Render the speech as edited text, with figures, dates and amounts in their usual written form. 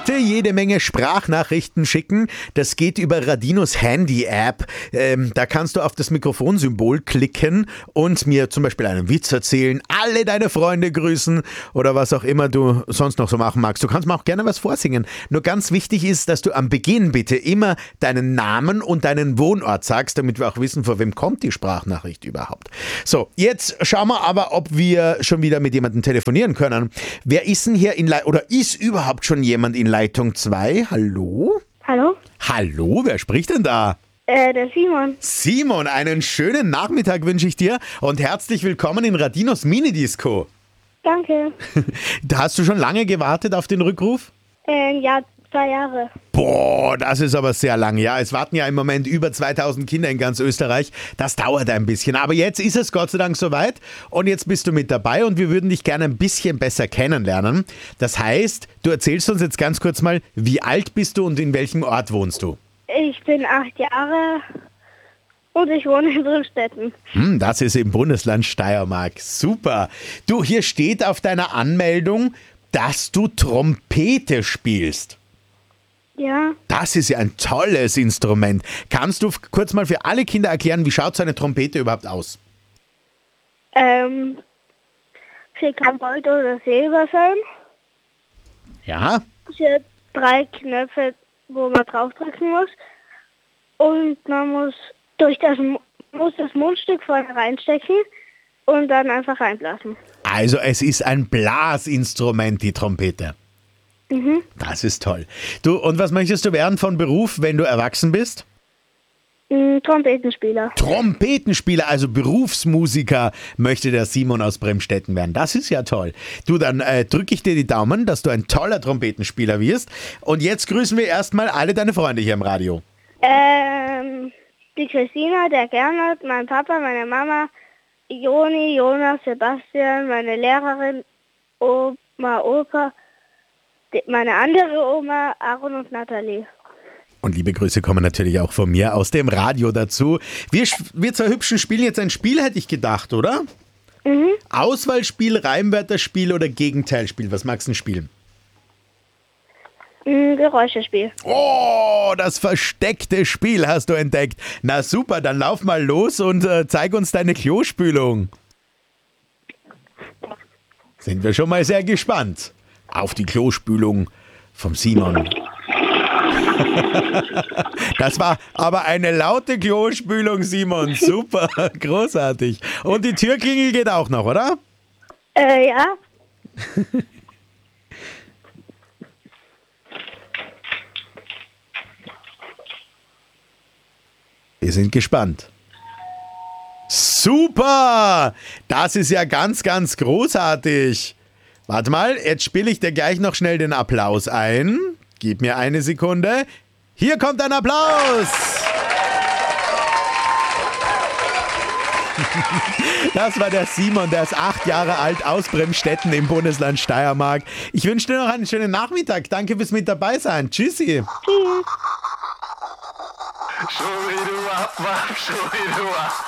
bitte jede Menge Sprachnachrichten schicken. Das geht über Radinos Handy-App. Da kannst du auf das Mikrofonsymbol klicken und mir zum Beispiel einen Witz erzählen, alle deine Freunde grüßen oder was auch immer du sonst noch so machen magst. Du kannst mir auch gerne was vorsingen. Nur ganz wichtig ist, dass du am Beginn bitte immer deinen Namen und deinen Wohnort sagst, damit wir auch wissen, vor wem kommt die Sprachnachricht überhaupt. So, jetzt schauen wir aber, ob wir schon wieder mit jemandem telefonieren können. Wer ist denn hier oder ist überhaupt schon jemand in Leitung 2? Hallo? Hallo? Hallo, wer spricht denn da? Der Simon. Simon, einen schönen Nachmittag wünsche ich dir und herzlich willkommen in Radinos Minidisco. Danke. Hast du schon lange gewartet auf den Rückruf? Ja, 2 Jahre. Boah, das ist aber sehr lang. Ja, es warten ja im Moment über 2000 Kinder in ganz Österreich. Das dauert ein bisschen. Aber jetzt ist es Gott sei Dank soweit und jetzt bist du mit dabei und wir würden dich gerne ein bisschen besser kennenlernen. Das heißt, du erzählst uns jetzt ganz kurz mal, wie alt bist du und in welchem Ort wohnst du? Ich bin 8 Jahre und ich wohne in Bremstetten. Das ist im Bundesland Steiermark. Super. Du, hier steht auf deiner Anmeldung, dass du Trompete spielst. Ja, Das ist ja ein tolles Instrument. Kannst du kurz mal für alle Kinder erklären, wie schaut so eine Trompete überhaupt aus? sie kann Gold oder Silber sein. Ja, Sie hat 3 Knöpfe, wo man draufdrücken muss. Und man muss das Mundstück vorne reinstecken und dann einfach reinblasen. also es ist ein Blasinstrument, die Trompete. Mhm. Das ist toll. Du, und was möchtest du werden von Beruf, wenn du erwachsen bist? Trompetenspieler. Trompetenspieler, also Berufsmusiker, möchte der Simon aus Bremstetten werden. Das ist ja toll. Du, dann drücke ich dir die Daumen, dass du ein toller Trompetenspieler wirst. Und jetzt grüßen wir erstmal alle deine Freunde hier im Radio. Die Christina, der Gernot, mein Papa, meine Mama, Joni, Jonas, Sebastian, meine Lehrerin, Oma, Opa, meine andere Oma, Aaron und Nathalie. Und liebe Grüße kommen natürlich auch von mir aus dem Radio dazu. Wir zwei Hübschen spielen jetzt ein Spiel, hätte ich gedacht, oder? Mhm. Auswahlspiel, Reimwörterspiel oder Gegenteilspiel? Was magst du denn spielen? Geräuschespiel. Oh, das versteckte Spiel hast du entdeckt. Na super, dann lauf mal los und zeig uns deine Klospülung. Sind wir schon mal sehr gespannt auf die Klospülung vom Simon. Das war aber eine laute Klospülung, Simon. Super, großartig. Und die Türklingel geht auch noch, oder? Ja. Wir sind gespannt. Super! Das ist ja ganz, ganz großartig. Warte mal, jetzt spiele ich dir gleich noch schnell den Applaus ein. Gib mir eine Sekunde. Hier kommt ein Applaus! Das war der Simon, der ist 8 Jahre alt, aus Bremstetten im Bundesland Steiermark. Ich wünsche dir noch einen schönen Nachmittag. Danke fürs mit dabei sein. Tschüssi. Tschüss. Show me the wap wap, show me the wap.